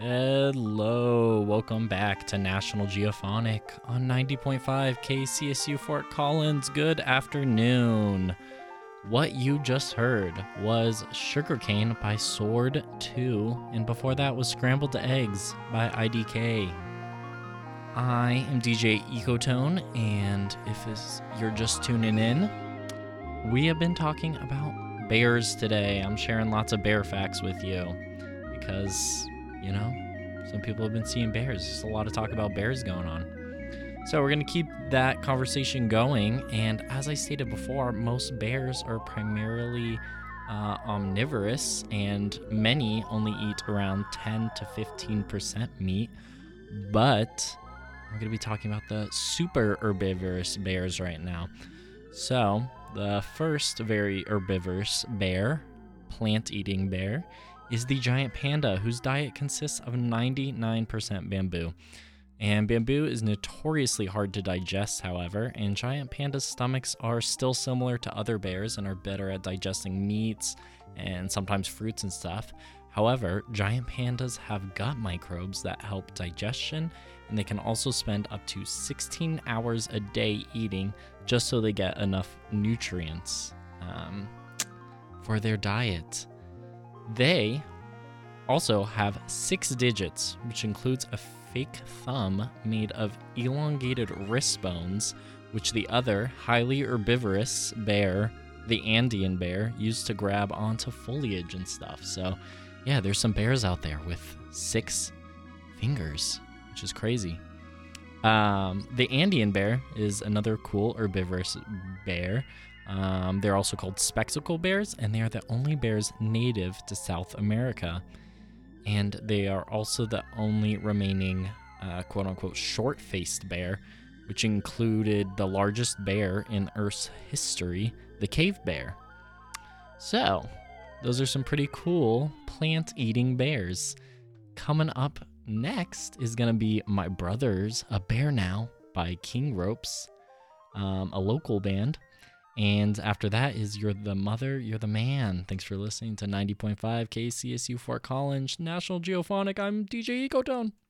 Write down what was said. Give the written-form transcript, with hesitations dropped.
Hello, welcome back to National Geophonic on 90.5 KCSU Fort Collins. Good afternoon. What you just heard was Sugarcane by Sword 2, and before that was Scrambled Eggs by IDK. I am DJ Ecotone, and if you're just tuning in, we have been talking about bears today. I'm sharing lots of bear facts with you because, you know, some people have been seeing bears. There's a lot of talk about bears going on. So we're going to keep that conversation going. And as I stated before, most bears are primarily omnivorous, and many only eat around 10 to 15% meat. But we're going to be talking about the super herbivorous bears right now. So the first very herbivorous bear, plant-eating bear, is the giant panda, whose diet consists of 99% bamboo. And bamboo is notoriously hard to digest, however, and giant pandas' stomachs are still similar to other bears and are better at digesting meats and sometimes fruits and stuff. However, giant pandas have gut microbes that help digestion, and they can also spend up to 16 hours a day eating just so they get enough nutrients for their diet. They also have 6 digits, which includes a fake thumb made of elongated wrist bones, which the other highly herbivorous bear, the Andean bear, used to grab onto foliage and stuff. So, yeah, there's some bears out there with 6 fingers, which is crazy. The Andean bear is another cool herbivorous bear. They're also called spectacle bears, and they are the only bears native to South America. And they are also the only remaining quote-unquote short-faced bear, which included the largest bear in Earth's history, the cave bear. So, those are some pretty cool plant-eating bears. Coming up next is going to be My Brother's A Bear Now by King Ropes, a local band. And after that is You're the Mother, You're the Man. Thanks for listening to 90.5 KCSU Fort Collins, National Geophonic. I'm DJ Ecotone.